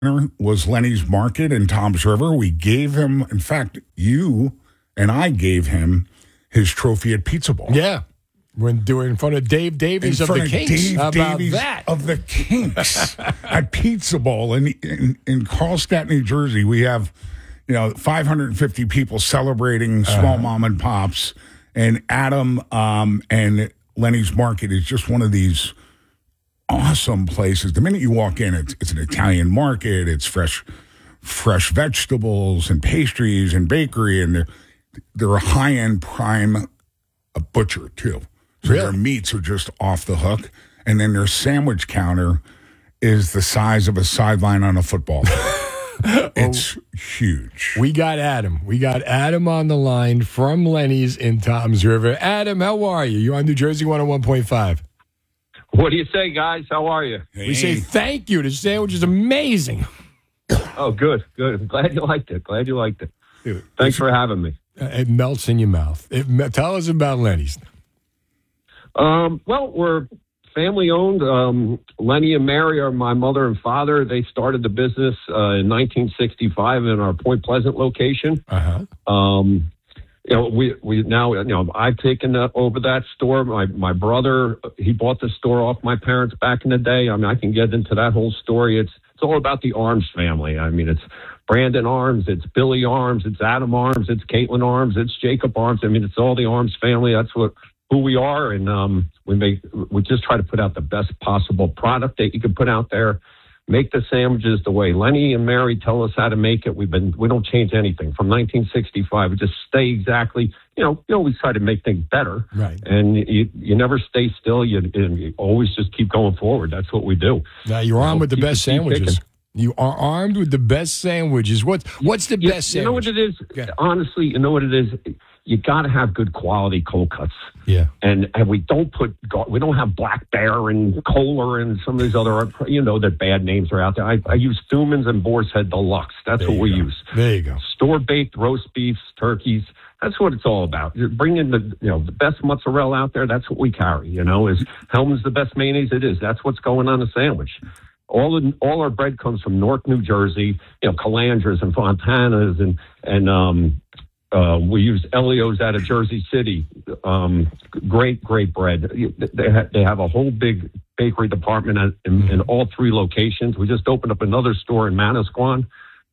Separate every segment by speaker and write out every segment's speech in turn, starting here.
Speaker 1: was Lenny's Market in Toms River. We gave him, in fact, you and I gave him his trophy at Pizza Bowl.
Speaker 2: Yeah. When doing in front of Dave Davies of the Kinks.
Speaker 1: Dave
Speaker 2: How about
Speaker 1: Davies
Speaker 2: that?
Speaker 1: of the Kinks at Pizza Bowl in Carlstadt, New Jersey. We have 550 people celebrating small mom and pops, and Adam and Lenny's Market is just one of these awesome places. The minute you walk in, it's an Italian market. It's fresh vegetables and pastries and bakery, and they're a high-end prime butcher too. So
Speaker 2: Really?
Speaker 1: their meats are just off the hook, and then their sandwich counter is the size of a sideline on a football field. It's huge.
Speaker 2: We got Adam. We got Adam on the line from Lenny's in Toms River. Adam, how are you? You're on New Jersey 101.5.
Speaker 3: What do you say, guys? How are you?
Speaker 1: Hey.
Speaker 2: We say thank you. The sandwich is amazing.
Speaker 3: Oh, good. I'm glad you liked it.
Speaker 2: Dude,
Speaker 3: Thanks for having me.
Speaker 2: it melts in your mouth. Tell us about Lenny's.
Speaker 3: Well, we're family owned. Lenny and Mary are my mother and father. They started the business in 1965 in our Point Pleasant location. We now, I've taken over that store. My brother, he bought the store off my parents back in the day. I mean, I can get into that whole story. It's all about the Arms family. I mean, it's Brandon Arms, it's Billy Arms, it's Adam Arms, it's Caitlin Arms, it's Jacob Arms. I mean, it's all the Arms family. That's who we are, and we just try to put out the best possible product that you can put out there. Make the sandwiches the way Lenny and Mary tell us how to make it. We don't change anything from 1965. We just stay exactly. We always try to make things better,
Speaker 2: right?
Speaker 3: And you never stay still. You always just keep going forward. That's what we do.
Speaker 2: Now you're armed with the best sandwiches. You are armed with the best sandwiches. What's the best sandwich?
Speaker 3: You know what it is?
Speaker 2: Okay.
Speaker 3: Honestly, you know what it is? You got to have good quality cold cuts.
Speaker 2: Yeah.
Speaker 3: And we don't have Black Bear and Kohler and some of these other, that bad names are out there. I use Thumann's and Boar's Head Deluxe. That's what we use.
Speaker 2: There you go.
Speaker 3: Store-baked roast beefs, turkeys. That's what it's all about. You're bringing the best mozzarella out there. That's what we carry, Is Hellman's the best mayonnaise? It is. That's what's going on a sandwich. All our bread comes from Newark, New Jersey, Calandras and Fontanas and we use Elio's out of Jersey City. Great bread. They have a whole big bakery department in all three locations. We just opened up another store in Manasquan.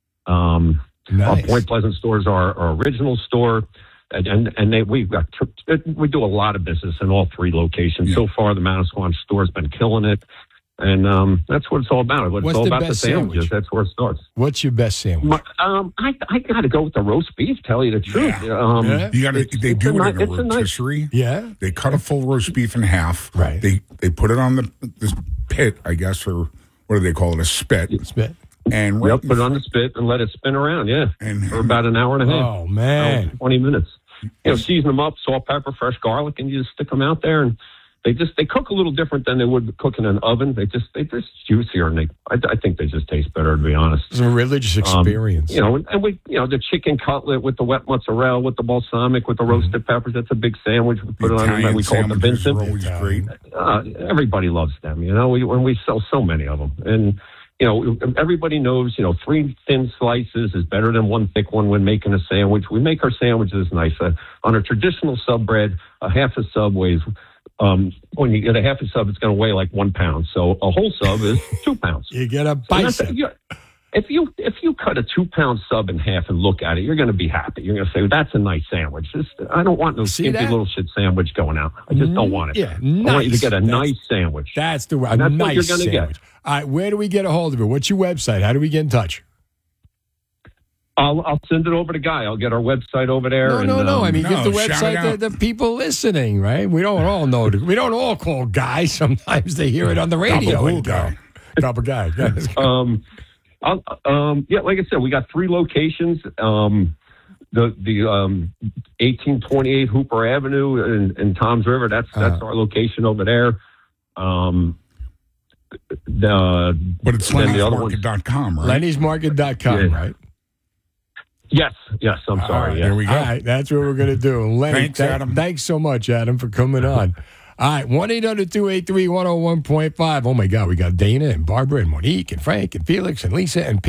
Speaker 2: Nice.
Speaker 3: Our Point Pleasant store is our original store. And we do a lot of business in all three locations. Yeah. So far, the Manasquan store has been killing it. And that's what it's all about. It's all about the sandwiches. That's where it starts.
Speaker 2: What's your best sandwich?
Speaker 3: I got to go with the roast beef. Tell you the truth.
Speaker 1: Yeah. They do it in a rotisserie.
Speaker 2: Yeah.
Speaker 1: They cut a full roast beef in half.
Speaker 2: Right.
Speaker 1: They put it on this pit, I guess, or what do they call it? A spit.
Speaker 2: Spit.
Speaker 1: And
Speaker 3: put it on the spit and let it spin around. Yeah. For about an hour and a half.
Speaker 2: Oh man.
Speaker 3: 20 minutes. Season them up, salt, pepper, fresh garlic, and you just stick them out there and. They cook a little different than they would cook in an oven. They just juicier, and I think they just taste better, to be honest.
Speaker 2: It's a religious experience.
Speaker 3: And we the chicken cutlet with the wet mozzarella, with the balsamic, with the roasted peppers. That's a big sandwich. We put it on, and we call it the Vincent.
Speaker 1: Always great.
Speaker 3: Everybody loves them. We sell so many of them, and everybody knows. 3 thin slices is better than 1 thick one when making a sandwich. We make our sandwiches nice. On a traditional sub bread, a half a sub weighs. When you get a half a sub, it's going to weigh like 1 pound. So a whole sub is 2 pounds.
Speaker 2: You get a bicep.
Speaker 3: If you cut a 2 pound sub in half and look at it, you're going to be happy. You're going to say, that's a nice sandwich. I don't want no skimpy little shit sandwich going out. I just don't want it.
Speaker 2: Yeah, nice.
Speaker 3: I want you to get a nice sandwich.
Speaker 2: That's the way.
Speaker 3: That's
Speaker 2: nice
Speaker 3: what you're going to
Speaker 2: sandwich.
Speaker 3: get.
Speaker 2: All right, where do we get a hold of it? What's your website? How do we get in touch?
Speaker 3: I'll send it over to Guy. I'll get our website over there.
Speaker 2: No. I mean, give the website to the people listening, right? We don't all know. We don't all call Guy. Sometimes they hear it on the radio. Double guy.
Speaker 3: Like I said, we got 3 locations. The 1828 Hooper Avenue in Toms River. That's our location over there.
Speaker 1: But it's Lenny'sMarket.com, right?
Speaker 2: Lenny'sMarket.com, right?
Speaker 3: Yes, I'm sorry.
Speaker 1: There we go.
Speaker 2: All right, that's what we're going to do. Lenny,
Speaker 1: Thanks, Adam.
Speaker 2: Thanks so much, Adam, for coming on. All right, 1-800-283-101.5. Oh, my God, we got Dana and Barbara and Monique and Frank and Felix and Lisa and Pete.